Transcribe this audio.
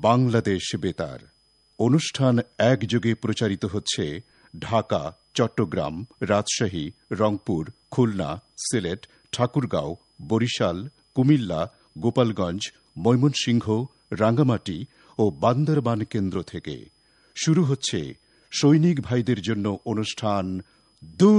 বাংলাদেশ বেতার অনুষ্ঠান একযোগে প্রচারিত হচ্ছে ঢাকা, চট্টগ্রাম, রাজশাহী, রংপুর, খুলনা, সিলেট, ঠাকুরগাঁও, বরিশাল, কুমিল্লা, গোপালগঞ্জ, ময়মনসিংহ, রাঙ্গামাটি ও বান্দরবান কেন্দ্র থেকে। শুরু হচ্ছে সৈনিক ভাইদের জন্য অনুষ্ঠান